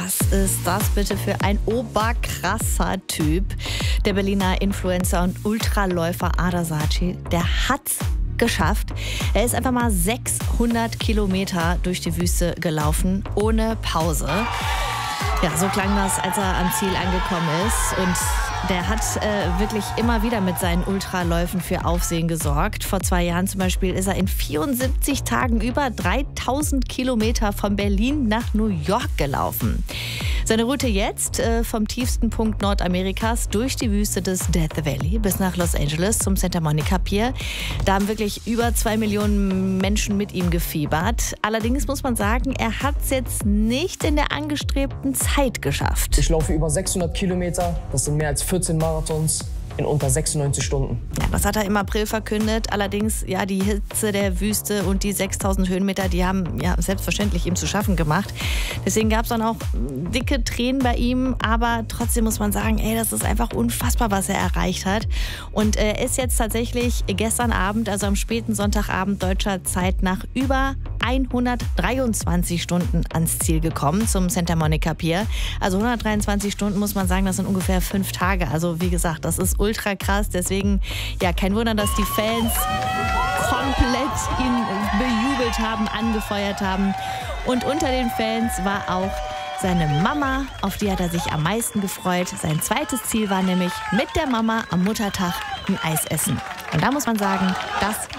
Was ist das bitte für ein oberkrasser Typ? Der Berliner Influencer und Ultraläufer Ada Saatchi, der hat's geschafft. Er ist einfach mal 600 Kilometer durch die Wüste gelaufen, ohne Pause. Ja, so klang das, als er am Ziel angekommen ist. Und der hat wirklich immer wieder mit seinen Ultraläufen für Aufsehen gesorgt. Vor 2 Jahren zum Beispiel ist er in 74 Tagen über 3000 Kilometer von Berlin nach New York gelaufen. Seine Route jetzt vom tiefsten Punkt Nordamerikas durch die Wüste des Death Valley bis nach Los Angeles zum Santa Monica Pier. Da haben wirklich über 2 Millionen Menschen mit ihm gefiebert. Allerdings muss man sagen, er hat es jetzt nicht in der angestrebten Zeit geschafft. Ich laufe über 600 Kilometer, das sind mehr als 14 Marathons in unter 96 Stunden. Ja, das hat er im April verkündet. Allerdings, ja, die Hitze der Wüste und die 6000 Höhenmeter, die haben ja selbstverständlich ihm zu schaffen gemacht. Deswegen gab es dann auch dicke Tränen bei ihm. Aber trotzdem muss man sagen, ey, das ist einfach unfassbar, was er erreicht hat. Und er ist jetzt tatsächlich gestern Abend, also am späten Sonntagabend deutscher Zeit, nach über 123 Stunden ans Ziel gekommen zum Santa Monica Pier. Also 123 Stunden muss man sagen, das sind ungefähr 5 Tage. Also wie gesagt, das ist ultra krass. Deswegen, ja, kein Wunder, dass die Fans komplett ihn bejubelt haben, angefeuert haben. Und unter den Fans war auch seine Mama, auf die hat er sich am meisten gefreut. Sein zweites Ziel war nämlich mit der Mama am Muttertag ein Eis essen. Und da muss man sagen, das